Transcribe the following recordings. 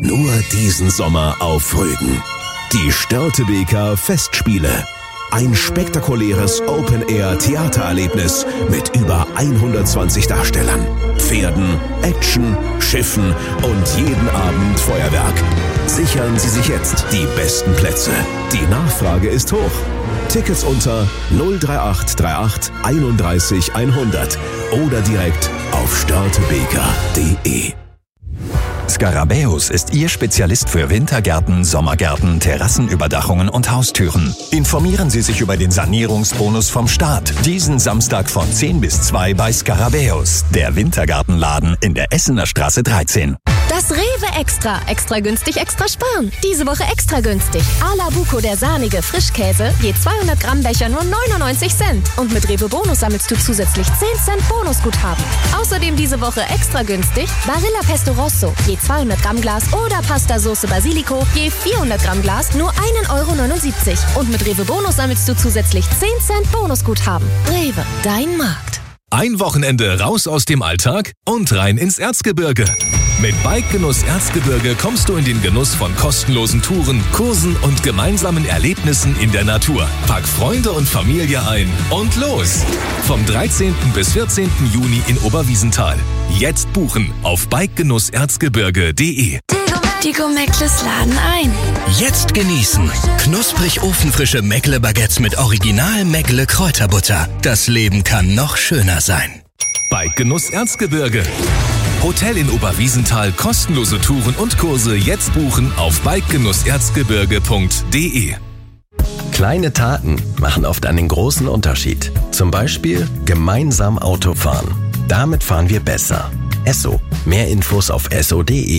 Nur diesen Sommer auf Rügen. Die Störtebeker Festspiele. Ein spektakuläres Open-Air-Theatererlebnis mit über 120 Darstellern, Pferden, Action, Schiffen und jeden Abend Feuerwerk. Sichern Sie sich jetzt die besten Plätze. Die Nachfrage ist hoch. Tickets unter 03838 31 100 oder direkt auf störtebeker.de. Scarabäus ist Ihr Spezialist für Wintergärten, Sommergärten, Terrassenüberdachungen und Haustüren. Informieren Sie sich über den Sanierungsbonus vom Staat. Diesen Samstag von 10 bis 2 bei Scarabäus, der Wintergartenladen in der Essener Straße 13. Das Rewe Extra. Extra günstig, extra sparen. Diese Woche extra günstig. A-la Buco, der sahnige Frischkäse. Je 200 Gramm Becher nur 99 Cent. Und mit Rewe Bonus sammelst du zusätzlich 10 Cent Bonusguthaben. Außerdem diese Woche extra günstig Barilla Pesto Rosso. Je 200 Gramm Glas oder Pasta Soße Basilico. Je 400 Gramm Glas nur 1,79 €. Und mit Rewe Bonus sammelst du zusätzlich 10 Cent Bonusguthaben. Rewe, dein Markt. Ein Wochenende raus aus dem Alltag und rein ins Erzgebirge. Mit Bikegenuss Erzgebirge kommst du in den Genuss von kostenlosen Touren, Kursen und gemeinsamen Erlebnissen in der Natur. Pack Freunde und Familie ein und los! Vom 13. bis 14. Juni in Oberwiesenthal. Jetzt buchen auf bikegenusserzgebirge.de. Die Go-Meckles laden ein. Jetzt genießen. Knusprig ofenfrische Meckle-Baguettes mit Original Meckle Kräuterbutter. Das Leben kann noch schöner sein. Bikegenuss Erzgebirge. Hotel in Oberwiesenthal, kostenlose Touren und Kurse jetzt buchen auf bikegenusserzgebirge.de. Kleine Taten machen oft einen großen Unterschied. Zum Beispiel gemeinsam Auto fahren. Damit fahren wir besser. Esso. Mehr Infos auf esso.de.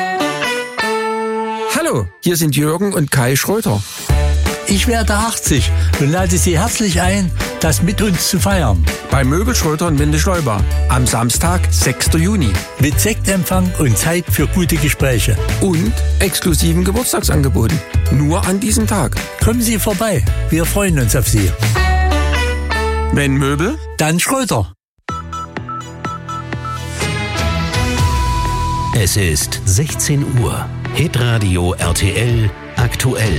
Hallo, hier sind Jürgen und Kai Schröter. Ich werde 80 und lade Sie herzlich ein, das mit uns zu feiern. Bei Möbel Schröter in Windeschleuber am Samstag, 6. Juni. Mit Sektempfang und Zeit für gute Gespräche. Und exklusiven Geburtstagsangeboten. Nur an diesem Tag. Kommen Sie vorbei, wir freuen uns auf Sie. Wenn Möbel, dann Schröter. Es ist 16 Uhr. Hitradio RTL aktuell.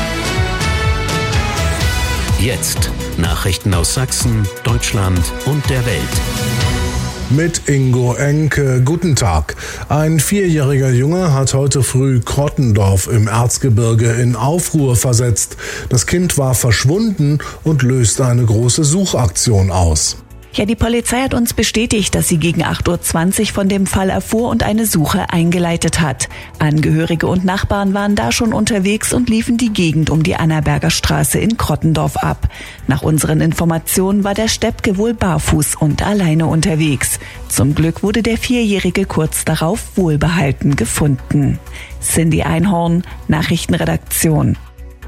Jetzt Nachrichten aus Sachsen, Deutschland und der Welt. Mit Ingo Enke, guten Tag. Ein 4-jähriger Junge hat heute früh Krottendorf im Erzgebirge in Aufruhr versetzt. Das Kind war verschwunden und löste eine große Suchaktion aus. Ja, die Polizei hat uns bestätigt, dass sie gegen 8:20 Uhr von dem Fall erfuhr und eine Suche eingeleitet hat. Angehörige und Nachbarn waren da schon unterwegs und liefen die Gegend um die Annaberger Straße in Krottendorf ab. Nach unseren Informationen war der Steppke wohl barfuß und alleine unterwegs. Zum Glück wurde der 4-Jährige kurz darauf wohlbehalten gefunden. Cindy Einhorn, Nachrichtenredaktion.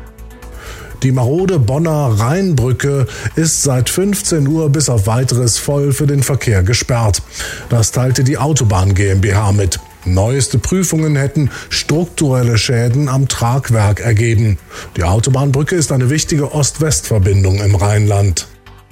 Die marode Bonner Rheinbrücke ist seit 15 Uhr bis auf Weiteres voll für den Verkehr gesperrt. Das teilte die Autobahn GmbH mit. Neueste Prüfungen hätten strukturelle Schäden am Tragwerk ergeben. Die Autobahnbrücke ist eine wichtige Ost-West-Verbindung im Rheinland.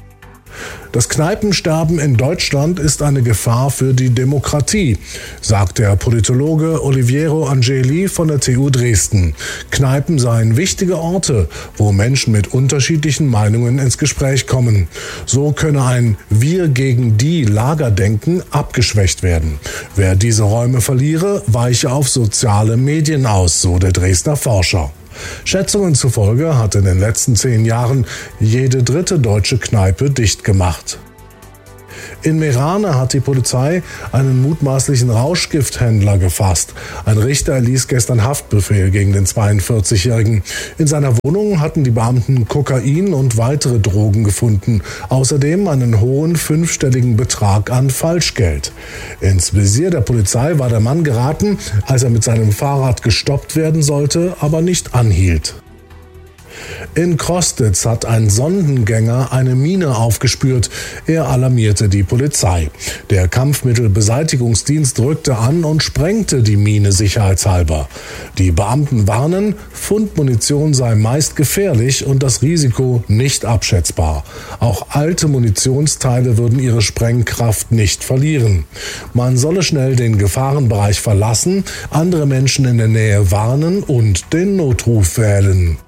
Das Kneipensterben in Deutschland ist eine Gefahr für die Demokratie, sagt der Politologe Oliviero Angeli von der TU Dresden. Kneipen seien wichtige Orte, wo Menschen mit unterschiedlichen Meinungen ins Gespräch kommen. So könne ein Wir gegen die Lagerdenken abgeschwächt werden. Wer diese Räume verliere, weiche auf soziale Medien aus, so der Dresdner Forscher. Schätzungen zufolge hat in den letzten 10 Jahren jede 3. deutsche Kneipe dicht gemacht. In Meerane hat die Polizei einen mutmaßlichen Rauschgifthändler gefasst. Ein Richter erließ gestern Haftbefehl gegen den 42-Jährigen. In seiner Wohnung hatten die Beamten Kokain und weitere Drogen gefunden. Außerdem einen hohen 5-stelligen Betrag an Falschgeld. Ins Visier der Polizei war der Mann geraten, als er mit seinem Fahrrad gestoppt werden sollte, aber nicht anhielt. In Krostitz hat ein Sondengänger eine Mine aufgespürt. Er alarmierte die Polizei. Der Kampfmittelbeseitigungsdienst rückte an und sprengte die Mine sicherheitshalber. Die Beamten warnen, Fundmunition sei meist gefährlich und das Risiko nicht abschätzbar. Auch alte Munitionsteile würden ihre Sprengkraft nicht verlieren. Man solle schnell den Gefahrenbereich verlassen, andere Menschen in der Nähe warnen und den Notruf wählen.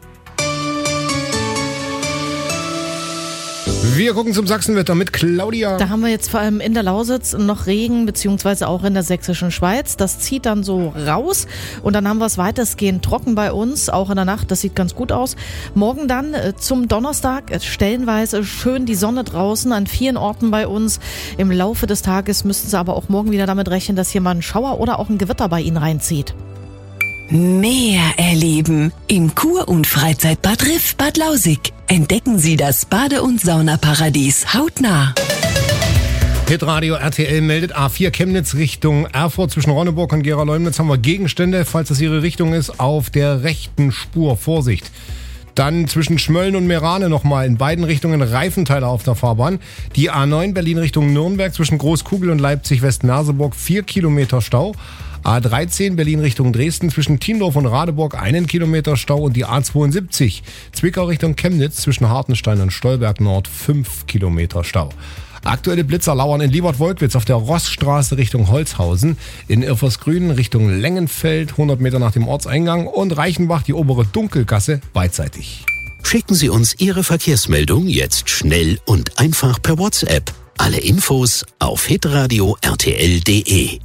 Wir gucken zum Sachsenwetter mit Claudia. Da haben wir jetzt vor allem in der Lausitz noch Regen, beziehungsweise auch in der sächsischen Schweiz. Das zieht dann so raus und dann haben wir es weitestgehend trocken bei uns, auch in der Nacht. Das sieht ganz gut aus. Morgen dann zum Donnerstag stellenweise schön die Sonne draußen an vielen Orten bei uns. Im Laufe des Tages müssten Sie aber auch morgen wieder damit rechnen, dass hier mal ein Schauer oder auch ein Gewitter bei Ihnen reinzieht. Mehr erleben im Kur- und Freizeitbad Riff Bad Lausick. Entdecken Sie das Bade- und Saunaparadies hautnah. Hitradio RTL meldet A4 Chemnitz Richtung Erfurt zwischen Ronneburg und Gera-Leumnitz haben wir Gegenstände, falls das Ihre Richtung ist, auf der rechten Spur. Vorsicht. Dann zwischen Schmölln und Meerane nochmal in beiden Richtungen Reifenteile auf der Fahrbahn. Die A9 Berlin Richtung Nürnberg zwischen Großkugel und Leipzig-West-Merseburg 4 Kilometer Stau. A13 Berlin Richtung Dresden zwischen Tiendorf und Radeburg 1 Kilometer Stau und die A72 Zwickau Richtung Chemnitz zwischen Hartenstein und Stolberg Nord 5 Kilometer Stau. Aktuelle Blitzer lauern in Liebert-Wolkwitz auf der Rossstraße Richtung Holzhausen, in Irfersgrün Richtung Lengenfeld 100 Meter nach dem Ortseingang und Reichenbach die obere Dunkelgasse beidseitig. Schicken Sie uns Ihre Verkehrsmeldung jetzt schnell und einfach per WhatsApp. Alle Infos auf hitradio rtl.de.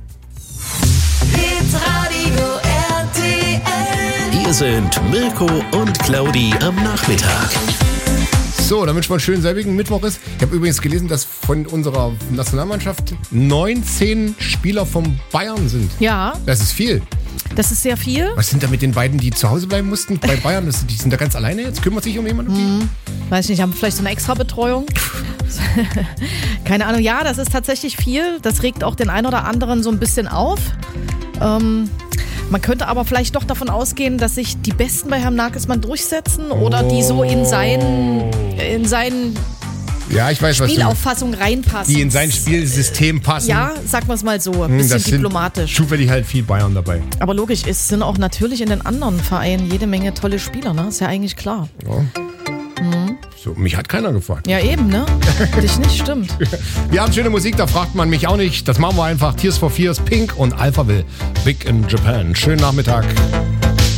Hitradio RTL. Hier sind Mirko und Claudi am Nachmittag. So, damit schon mal schön selbigen Mittwoch ist. Ich habe übrigens gelesen, dass von unserer Nationalmannschaft 19 Spieler von Bayern sind. Ja. Das ist viel. Das ist sehr viel. Was sind da mit den beiden, die zu Hause bleiben mussten bei Bayern? Die sind da ganz alleine jetzt? Kümmert sich um jemanden? Weiß nicht, haben vielleicht so eine extra Betreuung? Keine Ahnung. Ja, das ist tatsächlich viel. Das regt auch den einen oder anderen so ein bisschen auf. Man könnte aber vielleicht doch davon ausgehen, dass sich die Besten bei Herrn Nagelsmann durchsetzen oder die so in seinen ja, ich weiß, Spielauffassung reinpassen. Die in sein Spielsystem passen. Ja, sagen wir es mal so, ein bisschen diplomatisch. Zufällig halt viel Bayern dabei. Aber logisch, es sind auch natürlich in den anderen Vereinen jede Menge tolle Spieler, ne? Ist ja eigentlich klar. Ja. So, mich hat keiner gefragt. Ja, eben, ne? Dich nicht, stimmt. Wir haben schöne Musik, da fragt man mich auch nicht. Das machen wir einfach. Tears for Fears, Pink und Alphaville. Big in Japan. Schönen Nachmittag.